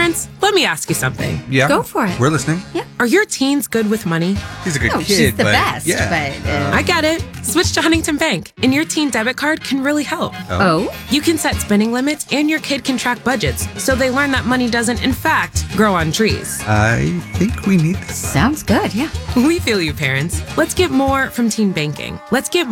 Parents, let me ask you something. Yeah. Go for it. We're listening. Yeah. Are your teens good with money? He's a good No, kid, she's the but best. yeah. But I get it. Switch to Huntington Bank, and your teen debit card can really help. oh, You can set spending limits, and your kid can track budgets, so they learn that money doesn't, in fact, grow on trees. I think we need this. sounds good. Yeah. We feel you, parents. Let's get more from teen banking. Let's get